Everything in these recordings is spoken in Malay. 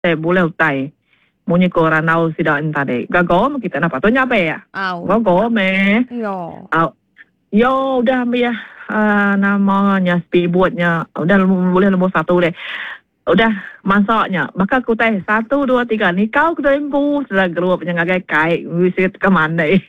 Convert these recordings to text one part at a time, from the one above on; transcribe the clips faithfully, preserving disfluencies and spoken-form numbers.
te boleh utai. Munyi ko ranau sida entade. Gago kita napa to nyape ya. Au. Gago me. Yo. Au. Yo udah ya uh, namanya speedboatnya udah boleh nombor satu deh. Udah masaknya. Maka aku tanya satu dua tiga ni kau kita imbu sudah grup yang agak kai visit ke mana eh.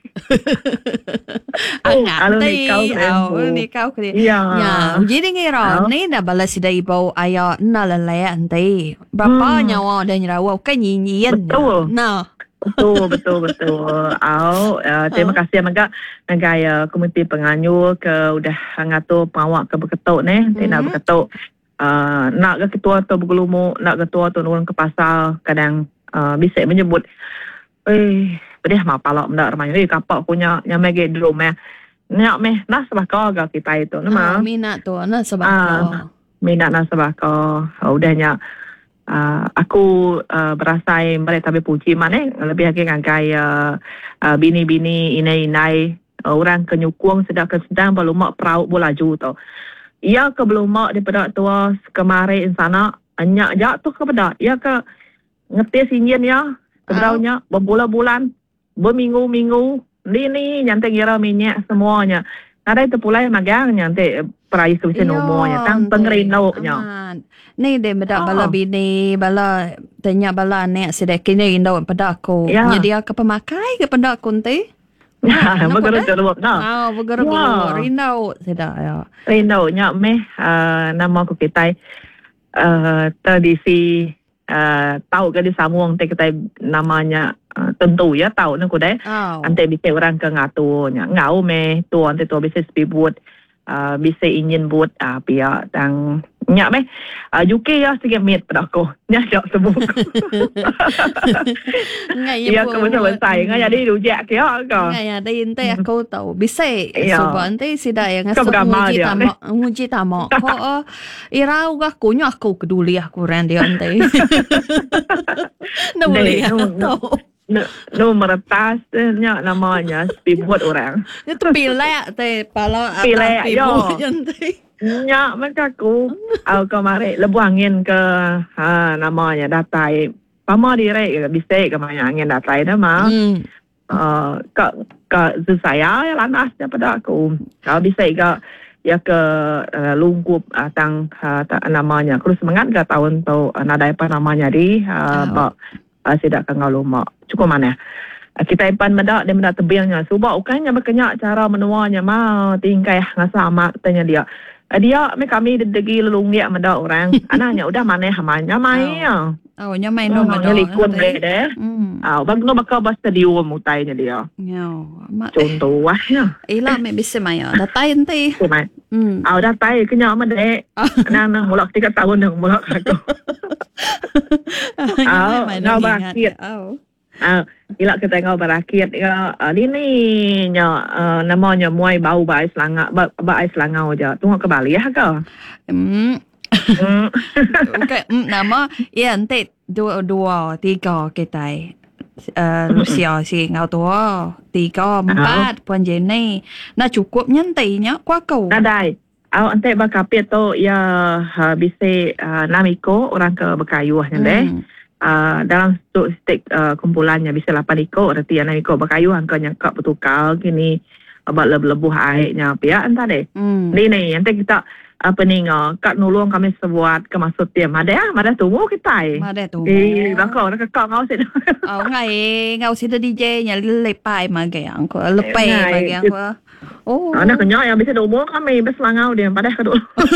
Angat tadi. Au ni kau kali. Ya. Ya. Jadi ngira ni dah balas sida ibu ayah nalalai nanti. Berapa nyawa dan nyawa kan nyian. Betul. Nah. Betul, betul, betul. Au, uh, terima kasih Angga Angga uh, komiti penganyur ke udah ngatur pengawak ke berketuk ni. Mm-hmm. Nak berketuk. Uh, nak ke ketua tu bergelumuk, nak ketua tu nurun ke pasar, kadang uh, bisa menyebut, eh, pedih mah palak mendak ramai. Eh, kapak punya yang mege drum eh. Nak meh, nak sebab kau agak kita itu. Nama? Oh, minat tu, nak sebab kau. Uh, minat nak sebab kau. Uh, udahnya. Uh, aku uh, berasai mereka tapi puji mana lebih lagi kan gaya uh, bini-bini inai-inai uh, orang kenyukung sedang kesedang belum mak perauk bolaju tu. Ia ke belum mak daripada tua kemarin insana anyak jatuh kepada ia ke ngetis ingin ya keberaunya oh. berbulan-bulan berminggu-minggu ni ni nyantai kira minyak semuanya. Ada itu pula yang magang nyantai perai solusi umurnya tang pengerindaunya. Ni dia bedak bala bini bala tanya bala anak sedek kini indau pada aku. Ya. Nyedia ke pemakai ke pada aku nanti. Ya, bergerak terluap dah. Oh, bergerak terluap. Rindau sedek ya. Rindau nya meh uh, nama aku kita uh, tradisi uh, tahu ke di Samuang teh kita namanya uh, tentu ya tahu nak kudai. Oh. Ante bisa orang ke ngatunya. Ngau meh tu ante tu bisa speedboat. Uh, bisa ingin buat uh, pihak dan nyak meh uh, U K ya sikit mit pada aku nyak tak sebut ngai ya kamu sebut saya ngai jadi rujak kaya ke ngai ada inte aku tahu bisa sebab nanti sida yang ngasuk nguji tamak nguji tamak ko irau ga kunyo aku keduli aku ran dia nanti no boleh No, no meretas nya namanya speedboat orang. Itu pilek teh pala pilek yo. Nya mereka aku au kemarin lebu angin ke ha namanya datai. Pama direk bisa ke mana angin datai dah mah. Hmm. Uh, ke ke saya ya lanas daripada aku. Kalau bisa ke ya ke uh, lungkup uh, tang uh, namanya. Terus semangat ke tahun tu uh, nada apa namanya di uh, oh. Uh, sidak kangau lumak. Cukup mana? Uh, kita impan mendak dia mendak tebingnya. Sebab ukanya berkenyak cara menuanya mau tingkai ngasama tanya dia. Uh, dia me kami degi lelung dia mendak orang. Anaknya udah mana hamanya mai ya. Oh, nya main no mendak. Likun deh. Hmm. Ah, bang no bakal bas stadium mutainya dia. Yo, contoh wah ya. Ila me bisa mai ya. Datai ente. Mai. Hmm. Ah, datai kenyak mendek. Nang nang mulak tiga tahun nang mulak aku. Ah, ngau berakit. Ah, ila kita ngau berakit. Ah, ini ni nya namanya muai bau bau selangau, bau selangau aja. Tunggu ke Bali ya ke? Hmm. Okay, nama ya nanti dua dua tiga kita uh, Lucia si ngau tua tiga empat puan jenai. Nah cukup nyantinya kuat kau. Nadai. Au ante bakapit tu ya uh, bisa uh, namiko orang ke Bekayu nya deh. Hmm. Uh, dalam stik uh, kumpulannya bisa lapan iko arti ya namiko Bekayu angkanya kak bertukar gini abad lebu-lebu airnya pihak entah deh. Hmm. Ni ni ante kita apa ni ngah kat nulung kami sebuat ke masuk tiam ada ya ada tunggu kita ada tunggu eh bakal nak kau ngau sih oh ngai ngau sih D J nya lepai magayang ko lepai magayang ko oh anak kenyak yang bisa umur kami beselangau dia pada kedua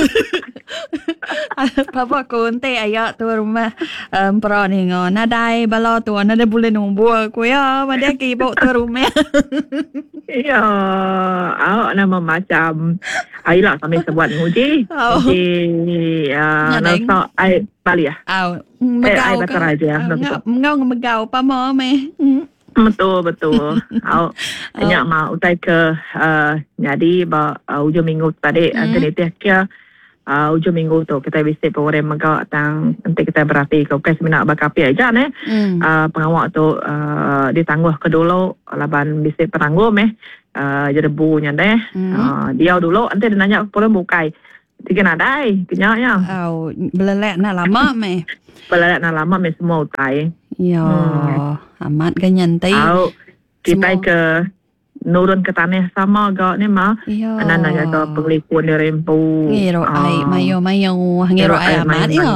papa ko ente ayak tu rumah um, pro ni ngo nadai balo tu nada boleh nombor ko ya made ki bawa tu rumah ya awak nama macam ayolah kami sebuat nguji oh. Nguji uh, nasa ai Bali ya oh megau ai Bataraja ngau megau pa mo me betul betul au nyak mau utai ke uh, jadi ba uh, ujung minggu tadi mm. antene dia uh, ujung minggu tu kita visit program megau tang nanti kita berarti kau kes mina bakapi aja ne mm. uh, pengawak tu uh, ditangguh ke dulu laban visit penangguh meh uh, jerebunya deh mm. uh, dia dulu nanti dia nanya program bukai tiga nadai kenyaknya. Oh, belalak nak lama me. Belalak nak lama me semua utai. Ya, hmm. amat ganyan tay. Oh, kita ke nurun ke tanah sama agak ni mah. Ya. Anak nak ke penglikuan di rempu. Ngiro ai mayo mayo ngiro ai amat ya.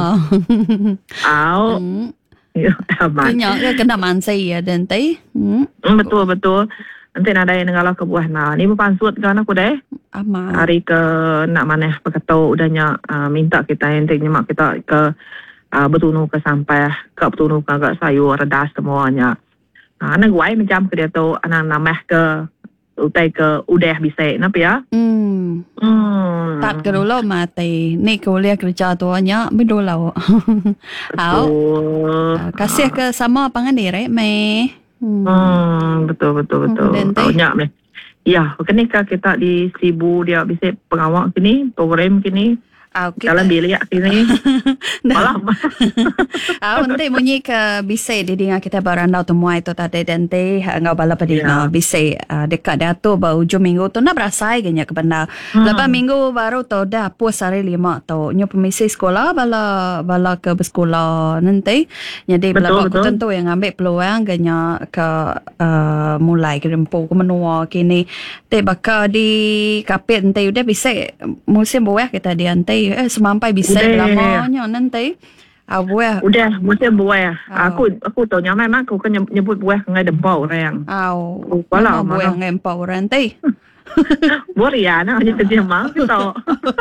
Oh. Ya, amat. Kenyak ke kena mansai ya dan tay. Hmm. Betul betul. Nanti nak ada yang ngalah ke buah na. Ni berpansut kan aku deh. Amat. Hari ke nak maneh berkata udahnya uh, minta kita nanti nyemak kita ke uh, bertunu ke sampai ke bertunu ke agak sayur redas semuanya. Uh, anak guai macam ke dia tu anak namah ke utai ke udah bisa napa ya? Hmm. Hmm. Tak ke dulu mati. Ni kuliah kerja tu nya bedolau. Au. Kasih ke sama pangan diri me. Hmm. hmm, betul betul betul. Banyak ni. Ya, kenika kita di Sibu dia bisa pengawal kini, program kini. Okay. Dalam bilik kini. Malam. Ah, nanti bunyi ke bisa di dengar kita berandau semua itu tadi nanti enggak bala pada yeah. bisa uh, dekat dah tu baru hujung minggu tu nak berasai ganya ke benda. Hmm. Lepas minggu baru tu dah puas hari lima tu. Nyo pemisi sekolah bala bala ke bersekolah nanti. Jadi bala aku tentu yang ambil peluang ganya ke uh, mulai ke rempu ke menua kini. Te bakal di kapit nanti udah bisa musim buah kita di nanti eh semampai bisa lamanya nanti. Ah buah. Udah musim buah. Oh. Aku aku tahu nyamai mak aku kan nyebut buah ngai dempau orang. Oh. Wala buah ngai dempau nanti. Buria na hanya kerja mak kita.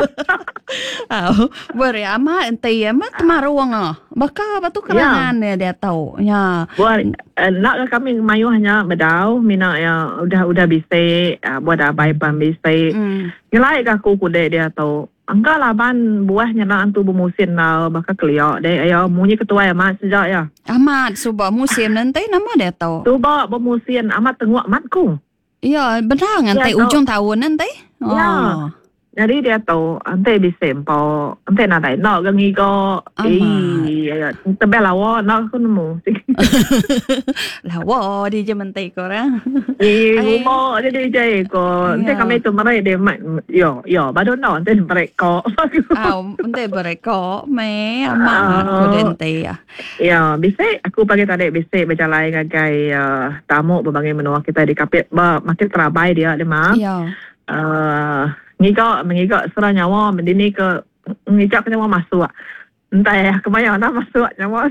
Oh, buria mak nanti mak kemaruang ah. Baka batu kerangan ya. Dia tahu. Ya. Buat nak kami mayu hanya bedau mina ya udah udah bisa buat apa pun bisa. Hmm. Ngelai aku kude dia tahu. Angka laban buahnya na antu bermusim na bakal keliak deh. Ayo munyi ketua ya mat sejak ya. Amat subah musim nanti nama dia tahu. Subah bermusim amat tengok matku. Iya benar nanti ujung tahun nanti. Oh. Ya. Jadi dia tahu nanti bisa empau nanti nanti nak gangi ko. Iya. Tapi lawa nak aku nemu. Lawa di je nanti korang. Iya, rumah dia dia je ko. Nanti kami tu mereka dia mat. Yo yo, baru nak nanti mereka. Ah, nanti mereka me amat aku nanti ya. Ya, bisa aku pagi tadi bisa berjalan ngagai tamu berbagai menua kita di kapit. Ba makin terabai dia dia mah. Ya. Uh, ngigak mengigak serah nyawa mendini ke ngigak ke nyawa masuk. Entah ya kebayang nak masuk nyawa.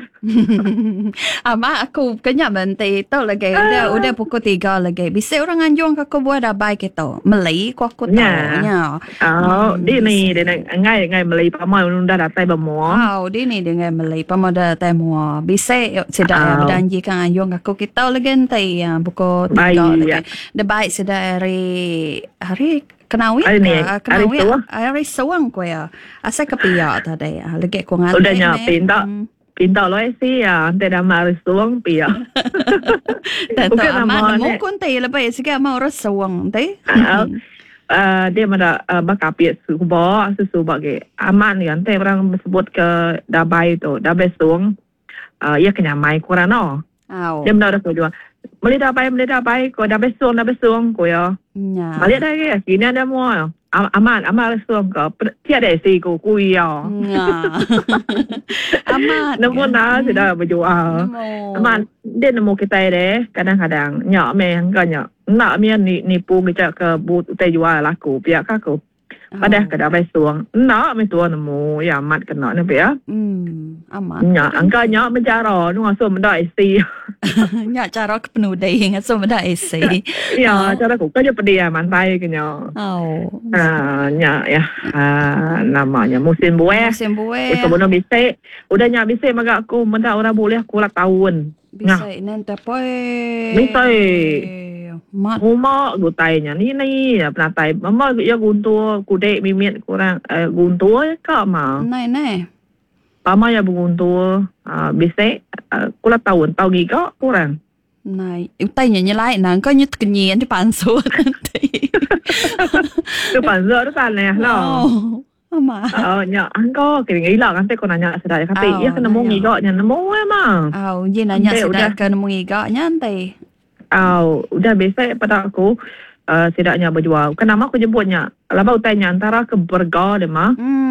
Ama aku kenyap nanti tahu lagi udah udah pukul tiga lagi. Bisa orang anjung ke aku buat apa gitu. Melai ku aku tahu nya. Oh, di ni dia ngai ngai melai pama unda datai bemua. Oh, di ni dia ngai melai pama datai mua. Bisa sudah berjanji kan anjung aku kita lagi nanti ya pukul tiga lagi. The baik sudah hari hari Kenawit hari ni, kenawit hari suang, hari suang ko ya. Asa kapia tadi ya. Lagi ko ngantai. Udah nya pinta, pinta loe si ya. Ante dah hari suang pia. Tentu amat nemu kuntai lebih sikit amat orang suang tadi. Dia mana bakapia suba, suba ke. Amat ni ante orang sebut ke dabai tu, dabai suang. Ia kena mai kurang no. Dia mana ada kedua. Meli dah baik, meli dah baik. Kau dah besong, dah besong kau ya. Ya. Meli dah ke? Sini ada mua. Aman, aman besong kau. Tiada isi kau kui ya. Ya. Aman. Nemu na sudah berjual. Aman. Dia nemu kita deh. Kadang-kadang nyak meh kan nyak. Nak meh ni nipu kita ke but utai jual laku. Biar aku. Padahal kada besong. Nak meh tuan nemu. Ya amat kena ni ya. Hmm. Amat. Nyak angka nyak mencara. Nu aso mendak isi. Nyak cara ke penuh daging aso mendak isi. Ya, cara aku kan je pedih mantai ke nyak. Oh. Ah, nyak ya. Ah, namanya musim buah. Musim buah. Itu benar bisa. Udah nyak bisa maga aku mendak orang boleh aku lah tahun. Bisa nanti apa? Bisa. Mat. Rumah gutainya ni ni pernah tai. Mama ya guntur kudek mimit kurang eh, guntur ke ma. Nai nai. Pama ya guntur uh, bisa uh, kula tahun tahun giga kurang. Nai, utai nya nyelai nang ko nyut kenyian di pansut nanti. Tu pansut tu kan ya lah. Mama. Oh, nya angko kering ilang nanti ko nanya sedaya tapi ya kena nemu giga nya nemu emang. Oh, je nanya sedaya ke nemu giga nya nanti. Oh, udah biasa pada aku uh, sedaknya berjual. Kenapa aku jemputnya? Laba utainya antara ke burger deh mah. Hmm.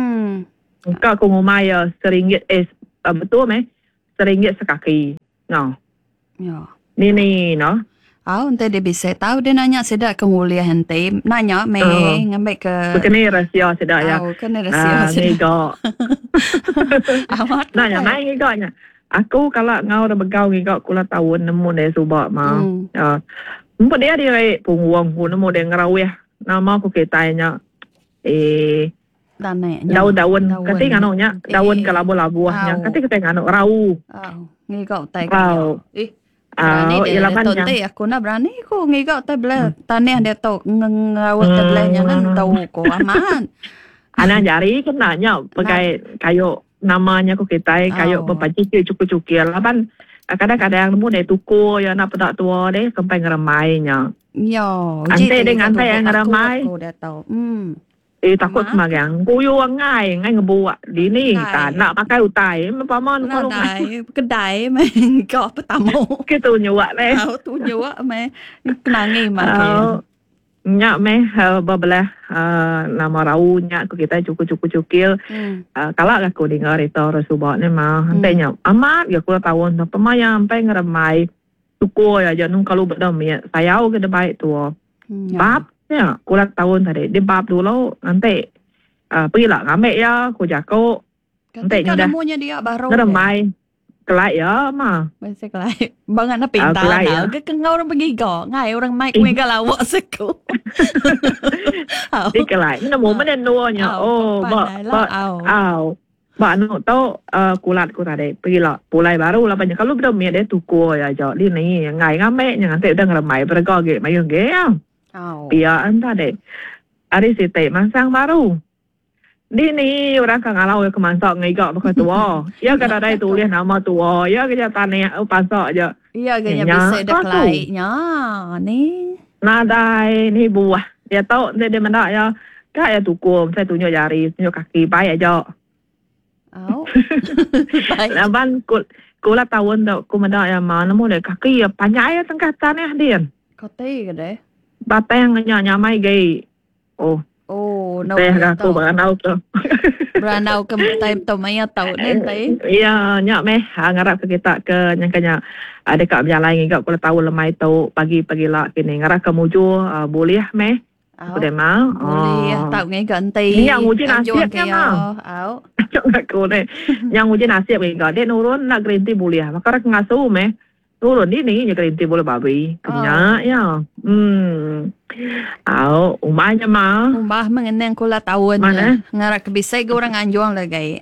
Kau aku ngomai ya seringgit eh uh, betul meh seringgit sekaki. No. Ya. Ni ni no. Ah, ente dia bisa tahu dia nanya sedak ke mulia hente. Nanya me uh, ngambil ke Bekene rahsia sedak ya. Oh, kena rahsia uh, sedak. Ngigok. Amat. Nanya mai ngigoknya. Aku kalau ngau dah begau ngigok kula tahun nemu deh subak mah. Hmm. Ya. Mpo dia dia pungwang hu nemu deh ngerawih. Nama aku ketanya eh daun-daun kati ngano nya daun kalabu-labu nya kati kata ngano rau. Oh, ngigok tai rau. Eh. Berani dia dia tonte aku nak berani ko ngigau te bela tanah dia tau ngawat te bela nya nan tahu ko aman. Ana jari kan nanya pakai kayu namanya ko kita kayu berpacik cukup-cukup laban kadang-kadang nemu deh tuku ya nak pedak tua deh sampai ngeramainya. Yo, ante dengan ante yang ngeramai. Aku dah tahu. Hmm. Eh takut semagang kuyu ngai ngai ngebuat di ni tak nak pakai utai paman kalau kedai kedai main kau pertama gitu nyuak leh kau tu nyuak main kenangi makan nyak meh babelah nama rau nyak ku kita cukup-cukup-cukil kalau aku dengar itu Rasulullah ni mah hentainya amat ya kula tahun pemaya sampai ngeremai tuku ya jangan kalau bedam ya saya ke baik tu bab ya, kulat tahun tadi. Dia bab dulu, nanti uh, pergi lah ngambil ya, aku jago. Nanti kan namanya dia baru. Ngeremai. Kelak ya, mah. Masih kelak. Bangan na pinta uh, na. Ya. Kengau orang pergi go. Ngai orang mai kuih galawak seku. Di kelak. Ini nemu mana nuanya. Oh, bak, bak, aw. Bak nu tau kulat ku tadi. Pergi lah. Pulai baru lah banyak. Kalau belum ya, dia tuku ya. Jadi ni, ngai ngambil. Nanti udah ngeremai. Bergol, mayung ge ya. Oh. Biar anda deh. Hari siti masang baru. Di ni orang kan ngalau ke masak ngigak pakai tua. Ya kan ada tulis nama tua. Ya kerja tanya pasak aja. Iya kerja bisa deklainya. Ni. Nadai ni buah. Dia tahu dia dia mendak ya. Kak ya tuku saya tunjuk jari, tunjuk kaki baik aja. Oh. Laban kul kula tahun dak ku mendak ya mana mu deh kaki ya panjang ya tengkatan ya dia. Koti ke deh. Batang nya nyamai gay. Oh. Oh, no. Teh aku beranau tu. Beranau ke time tu maya tahu nanti. Iya, nya meh ngarap ke kita ke nyangkanya ada kak berjalan ngigak kula tahu lemai tu pagi-pagi lah kini ngarap ke muju uh, boleh meh. Boleh mau. Boleh tahu ngigak nanti. Yang uji nasibnya mah. Au. Aku ni. Yang uji nasib ngigak dia nurun nak green tea boleh. Maka rak ngasuh meh. Turun ni ni je green tea boleh babi. Kenya ya. Hmm. Au, umahnya mah. Umah mengenang kula tahun. Mana? Ngarak kebisai ke orang anjuang lagi.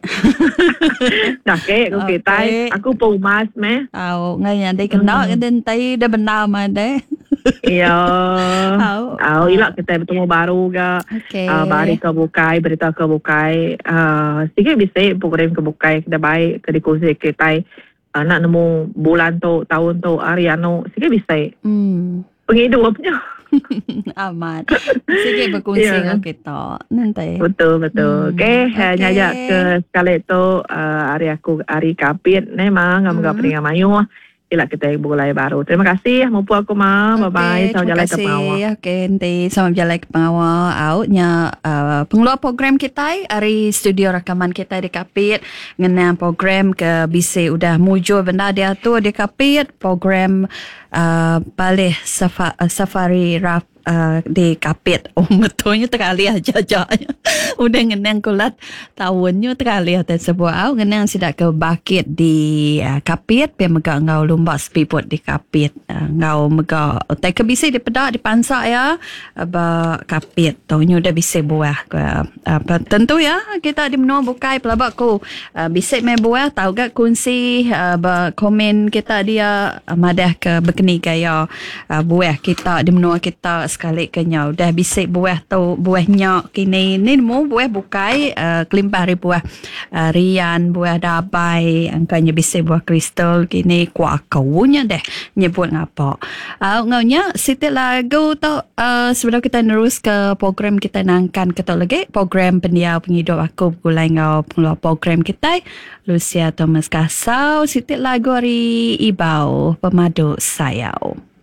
Dah ke aku kita. Aku pun umas meh. Au, ngaya deh kena ke dentai dah benar mah deh. Iya. Au. Au, ilak kita bertemu baru ke. Okay. Uh, bari ke bukai, berita ke bukai. Uh, sikit bisa program ke bukai kita baik ke dikusi kita. Uh, nak nemu bulan tu, tahun tu, harian tu, sikit bisa. Hmm. Penghidupnya. Amat. Sikit berkongsi dengan kita. Nanti. Betul, betul. Hmm. Okay, okay. Nyajak ke sekali tu, uh, hari aku, hari kapit. Memang, hmm. Ngam-ngam peningan mayu. Ila kita mulai baru. Terima kasih. Mampu aku mah. Bye-bye. Selamat jalan ke pengawal. Okay, nanti selamat jalan ke pengawal. Outnya uh, pengeluar program kita hari studio rekaman kita di Kapit. Ngenang program ke B C udah muncul benda dia tu di Kapit. Program uh, balik safa, uh, safari raf uh, di Kapit. Oh, betulnya terkali aja jajanya. Udah ngenang kulat tahunnya terkali aja sebuah. Au ngenang sidak ke bakit di uh, Kapit. Biar megak ngau lumba spipot di Kapit. Uh, ngau megak utai ke bisa di pedak di pansak ya. Aba Kapit. Tahunnya udah bisa buah. Uh, uh, tentu ya kita di menua bukai pelabak ku. Uh, bisa main buah. Tahu gak kunci uh, komen kita dia uh, madah ke bekeni gaya uh, buah kita di menua kita sekali kenyau. Dah bisa buah tu buahnya kini ni mu buah bukai uh, kelimpah hari buah uh, rian, buah dabai, angkanya bisa buah kristal kini kuah kaunya deh nyebut ngapa. Uh, ngaunya situ lagu tu uh, sebelum kita terus ke program kita nangkan kita lagi program pendiau penghidup aku gulai ngau pengeluar program kita Lucia Thomas Kasau situ lagu hari Ibau Pemadu Sayau.